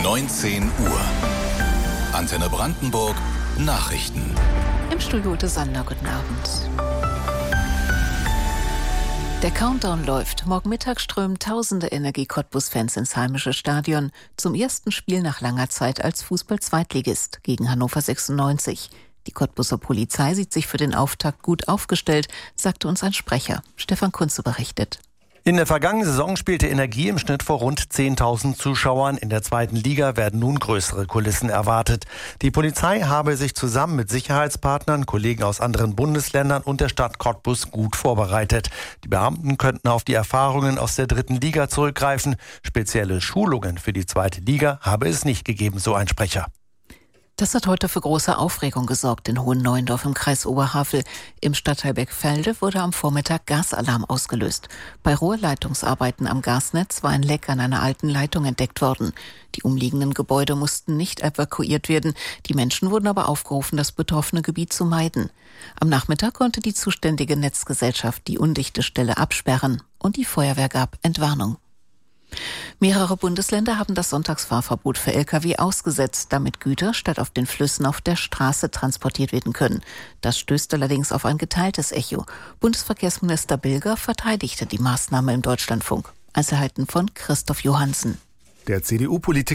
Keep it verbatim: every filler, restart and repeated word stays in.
neunzehn Uhr. Antenne Brandenburg Nachrichten. Im Studio Ute Sander, guten Abend. Der Countdown läuft. Morgen Mittag strömen tausende Energie-Cottbus-Fans ins heimische Stadion zum ersten Spiel nach langer Zeit als Fußball-Zweitligist gegen Hannover sechsundneunzig. Die Cottbuser Polizei sieht sich für den Auftakt gut aufgestellt, sagte uns ein Sprecher. Stefan Kunze berichtet. In der vergangenen Saison spielte Energie im Schnitt vor rund zehntausend Zuschauern. In der zweiten Liga werden nun größere Kulissen erwartet. Die Polizei habe sich zusammen mit Sicherheitspartnern, Kollegen aus anderen Bundesländern und der Stadt Cottbus gut vorbereitet. Die Beamten könnten auf die Erfahrungen aus der dritten Liga zurückgreifen. Spezielle Schulungen für die zweite Liga habe es nicht gegeben, so ein Sprecher. Das hat heute für große Aufregung gesorgt in Hohenneuendorf im Kreis Oberhavel. Im Stadtteil Beckfelde wurde am Vormittag Gasalarm ausgelöst. Bei Rohrleitungsarbeiten am Gasnetz war ein Leck an einer alten Leitung entdeckt worden. Die umliegenden Gebäude mussten nicht evakuiert werden. Die Menschen wurden aber aufgerufen, das betroffene Gebiet zu meiden. Am Nachmittag konnte die zuständige Netzgesellschaft die undichte Stelle absperren und die Feuerwehr gab Entwarnung. Mehrere Bundesländer haben das Sonntagsfahrverbot für L K W ausgesetzt, damit Güter statt auf den Flüssen auf der Straße transportiert werden können. Das stößt allerdings auf ein geteiltes Echo. Bundesverkehrsminister Bilger verteidigte die Maßnahme im Deutschlandfunk. Einzelheiten von Christoph Johansen. Der C D U-Politiker